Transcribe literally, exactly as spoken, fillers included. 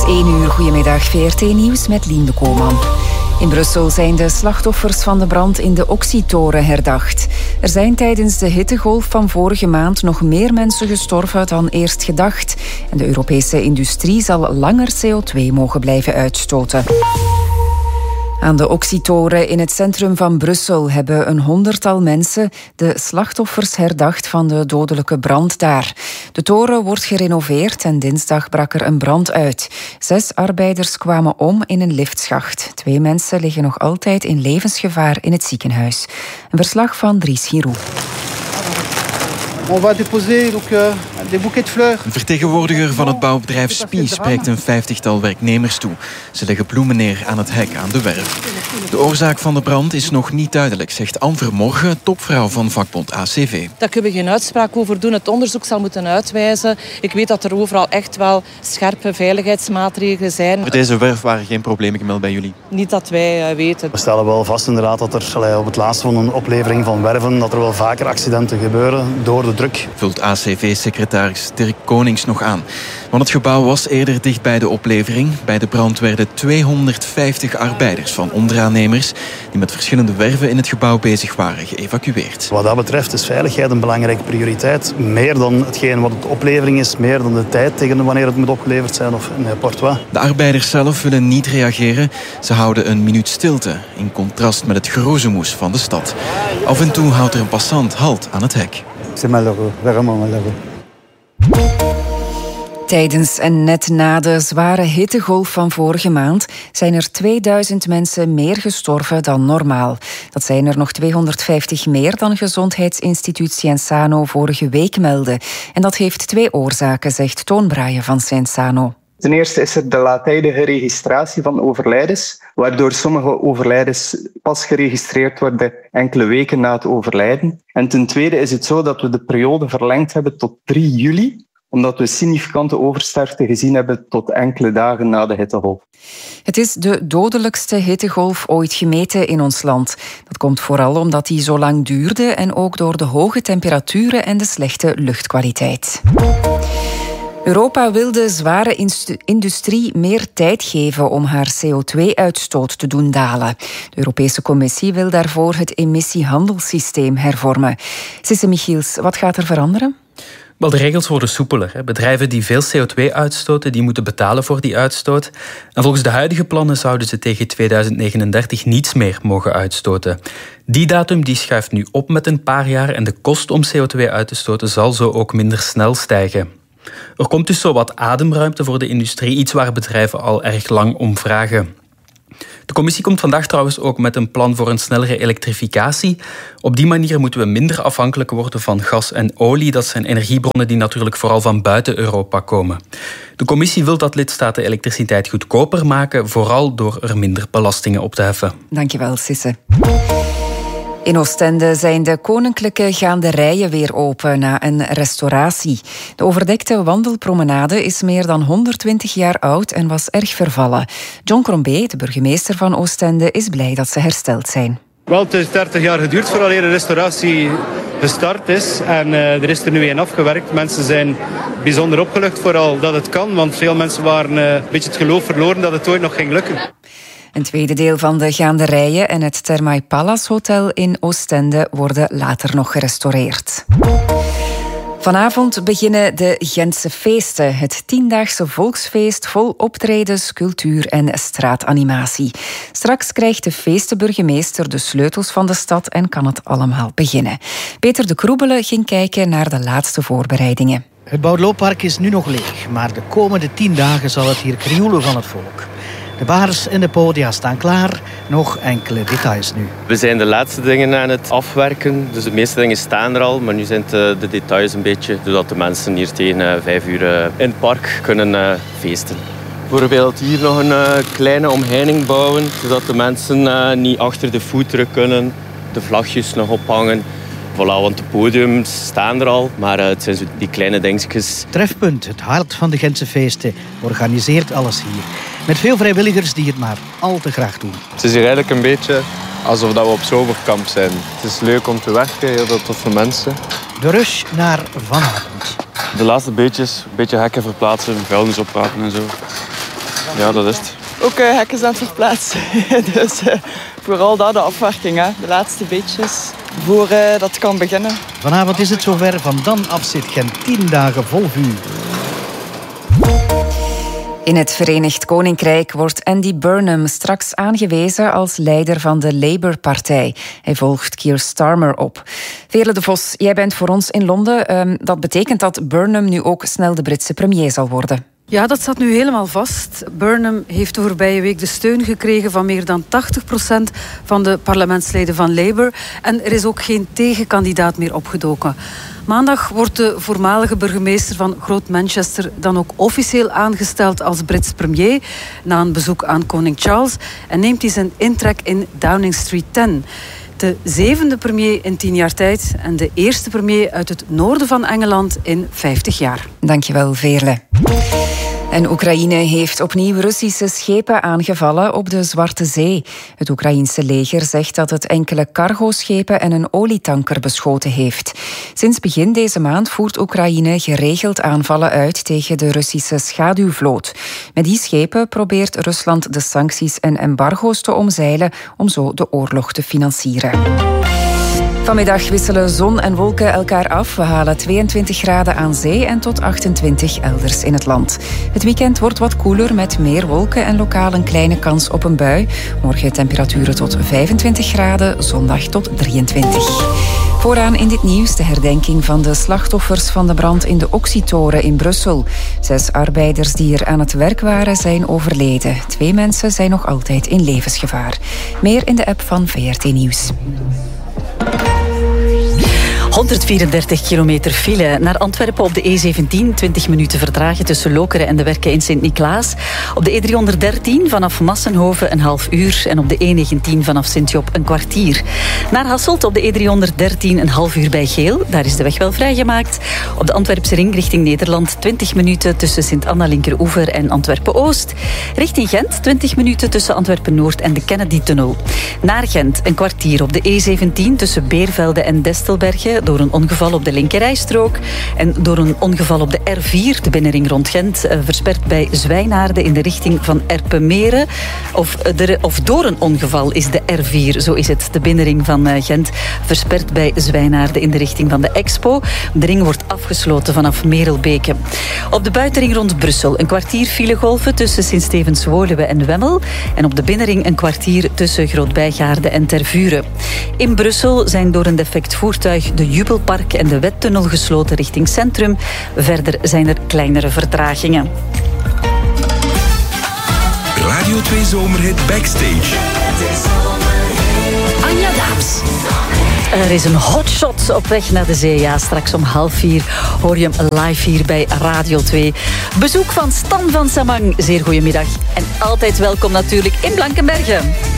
één uur, goedemiddag, V R T-nieuws met Lien de Koolman. In Brussel zijn de slachtoffers van de brand in de Oxy-toren herdacht. Er zijn tijdens de hittegolf van vorige maand nog meer mensen gestorven dan eerst gedacht. En de Europese industrie zal langer C O twee mogen blijven uitstoten. Aan de Oxy-toren in het centrum van Brussel hebben een honderdtal mensen de slachtoffers herdacht van de dodelijke brand daar. De toren wordt gerenoveerd en dinsdag brak er een brand uit. Zes arbeiders kwamen om in een liftschacht. Twee mensen liggen nog altijd in levensgevaar in het ziekenhuis. Een verslag van Dries Giroux. On va déposer donc uh, des bouquets de fleurs. Een vertegenwoordiger van het bouwbedrijf Spie spreekt een vijftigtal werknemers toe. Ze leggen bloemen neer aan het hek aan de werf. De oorzaak van de brand is nog niet duidelijk, zegt Anne Vermorgen, topvrouw van vakbond A C V. Daar kunnen we geen uitspraak over doen. Het onderzoek zal moeten uitwijzen. Ik weet dat er overal echt wel scherpe veiligheidsmaatregelen zijn. Voor deze werf waren geen problemen gemeld bij jullie? Niet dat wij uh, weten. We stellen wel vast inderdaad dat er allee, op het laatste van een oplevering van werven dat er wel vaker accidenten gebeuren door de druk. Vult A C V-secretaris Dirk Konings nog aan. Want het gebouw was eerder dicht bij de oplevering. Bij de brand werden tweehonderdvijftig arbeiders van onderaannemers die met verschillende werven in het gebouw bezig waren geëvacueerd. Wat dat betreft is veiligheid een belangrijke prioriteit. Meer dan hetgeen wat de oplevering is, meer dan de tijd tegen wanneer het moet opgeleverd zijn of in Portois. De arbeiders zelf willen niet reageren. Ze houden een minuut stilte, in contrast met het geroezemoes van de stad. Af en toe houdt er een passant halt aan het hek. C'est malheureux, vraiment malheureux. Tijdens en net na de zware hittegolf van vorige maand zijn er tweeduizend mensen meer gestorven dan normaal. Dat zijn er nog tweehonderdvijftig meer dan Gezondheidsinstituut Cienzano vorige week meldde. En dat heeft twee oorzaken, zegt Toon Braaien van Cienzano. Ten eerste is er de laattijdige registratie van overlijdens, waardoor sommige overlijdens pas geregistreerd worden enkele weken na het overlijden. En ten tweede is het zo dat we de periode verlengd hebben tot drie juli, omdat we significante oversterfte gezien hebben tot enkele dagen na de hittegolf. Het is de dodelijkste hittegolf ooit gemeten in ons land. Dat komt vooral omdat die zo lang duurde en ook door de hoge temperaturen en de slechte luchtkwaliteit. Europa wil de zware industrie meer tijd geven om haar C O twee uitstoot te doen dalen. De Europese Commissie wil daarvoor het emissiehandelssysteem hervormen. Sisse Michiels, wat gaat er veranderen? Wel, de regels worden soepeler. Bedrijven die veel C O twee uitstoten, die moeten betalen voor die uitstoot. En volgens de huidige plannen zouden ze tegen tweeduizend negenendertig niets meer mogen uitstoten. Die datum die schuift nu op met een paar jaar en de kost om C O twee uit te stoten zal zo ook minder snel stijgen. Er komt dus zo wat ademruimte voor de industrie, iets waar bedrijven al erg lang om vragen. De commissie komt vandaag trouwens ook met een plan voor een snellere elektrificatie. Op die manier moeten we minder afhankelijk worden van gas en olie. Dat zijn energiebronnen die natuurlijk vooral van buiten Europa komen. De commissie wil dat lidstaten elektriciteit goedkoper maken, vooral door er minder belastingen op te heffen. Dankjewel, Sisse. In Oostende zijn de koninklijke gaanderijen weer open na een restauratie. De overdekte wandelpromenade is meer dan honderdtwintig jaar oud en was erg vervallen. John Crombé, de burgemeester van Oostende, is blij dat ze hersteld zijn. Wel, het heeft dertig jaar geduurd voordat de restauratie gestart is. En uh, er is er nu een afgewerkt. Mensen zijn bijzonder opgelucht vooral dat het kan. Want veel mensen waren uh, een beetje het geloof verloren dat het ooit nog ging lukken. Een tweede deel van de gaanderijen en het Thermae Palace Hotel in Oostende worden later nog gerestaureerd. Vanavond beginnen de Gentse feesten, het tiendaagse volksfeest vol optredens, cultuur en straatanimatie. Straks krijgt de feestenburgemeester de sleutels van de stad en kan het allemaal beginnen. Peter de Kroebele ging kijken naar de laatste voorbereidingen. Het Boudelooppark is nu nog leeg, maar de komende tien dagen zal het hier krioelen van het volk. De bars en de podia staan klaar. Nog enkele details nu. We zijn de laatste dingen aan het afwerken. Dus de meeste dingen staan er al. Maar nu zijn de, de details een beetje, zodat de mensen hier tegen uh, vijf uur uh, in het park kunnen uh, feesten. Bijvoorbeeld hier nog een uh, kleine omheining bouwen, zodat de mensen uh, niet achter de voeteren kunnen. De vlagjes nog ophangen. Voilà, want de podiums staan er al, maar uh, het zijn zo die kleine dingetjes. Trefpunt, het hart van de Gentse feesten, organiseert alles hier. Met veel vrijwilligers die het maar al te graag doen. Het is hier eigenlijk een beetje alsof we op zomerkamp zijn. Het is leuk om te werken, heel veel toffe mensen. De rush naar vanavond. De laatste beetjes, een beetje hekken verplaatsen, vuilnis oprapen en zo. Ja, dat is het. Ook uh, hekjes aan het verplaatsen. Dus uh, vooral dat, de afwerking, hè. De laatste beetjes voor uh, dat kan beginnen. Vanavond is het zover. Van dan af zit Gent tien dagen vol vuur. In het Verenigd Koninkrijk wordt Andy Burnham straks aangewezen als leider van de Labour-partij. Hij volgt Keir Starmer op. Veerle de Vos, jij bent voor ons in Londen. Um, dat betekent dat Burnham nu ook snel de Britse premier zal worden. Ja, dat staat nu helemaal vast. Burnham heeft de voorbije week de steun gekregen van meer dan tachtig procent van de parlementsleden van Labour. En er is ook geen tegenkandidaat meer opgedoken. Maandag wordt de voormalige burgemeester van Groot Manchester dan ook officieel aangesteld als Brits premier na een bezoek aan koning Charles en neemt hij zijn intrek in Downing Street tien. De zevende premier in tien jaar tijd en de eerste premier uit het noorden van Engeland in vijftig jaar. Dankjewel, Veerle. En Oekraïne heeft opnieuw Russische schepen aangevallen op de Zwarte Zee. Het Oekraïense leger zegt dat het enkele cargoschepen en een olietanker beschoten heeft. Sinds begin deze maand voert Oekraïne geregeld aanvallen uit tegen de Russische schaduwvloot. Met die schepen probeert Rusland de sancties en embargo's te omzeilen om zo de oorlog te financieren. Vanmiddag wisselen zon en wolken elkaar af. We halen tweeëntwintig graden aan zee en tot achtentwintig elders in het land. Het weekend wordt wat koeler met meer wolken en lokaal een kleine kans op een bui. Morgen temperaturen tot vijfentwintig graden, zondag tot drieëntwintig. Vooraan in dit nieuws de herdenking van de slachtoffers van de brand in de Oxytoren in Brussel. Zes arbeiders die er aan het werk waren zijn overleden. Twee mensen zijn nog altijd in levensgevaar. Meer in de app van V R T Nieuws. honderdvierendertig kilometer file naar Antwerpen op de E zeventien. twintig minuten vertragen tussen Lokeren en de Werken in Sint-Niklaas. Op de E driehonderddertien vanaf Massenhoven een half uur. En op de E negentien vanaf Sint-Job een kwartier. Naar Hasselt op de E driehonderddertien een half uur bij Geel. Daar is de weg wel vrijgemaakt. Op de Antwerpse ring richting Nederland twintig minuten tussen Sint-Anna-Linkeroever en Antwerpen-Oost. Richting Gent twintig minuten tussen Antwerpen-Noord en de Kennedy-tunnel. Naar Gent een kwartier op de E zeventien tussen Beervelde en Destelbergen door een ongeval op de linkerrijstrook en door een ongeval op de R vier, de binnenring rond Gent, versperd bij Zwijnaarden in de richting van Erpenmeren. Of, de, of door een ongeval is de R vier, zo is het, de binnenring van Gent, versperd bij Zwijnaarden in de richting van de Expo. De ring wordt afgesloten vanaf Merelbeke. Op de buitenring rond Brussel een kwartier filegolven tussen Sint-Stevens-Woluwe en Wemmel en op de binnenring een kwartier tussen Groot-Bijgaarden en Tervuren. In Brussel zijn door een defect voertuig de Jubelpark en de Wettunnel gesloten richting centrum. Verder zijn er kleinere vertragingen. Radio twee Zomerhit Backstage. Anja Daams. Er is een hotshot op weg naar de zee. Ja, straks om half vier hoor je hem live hier bij Radio twee. Bezoek van Stan van Samang. Zeer goedemiddag. En altijd welkom natuurlijk in Blankenbergen.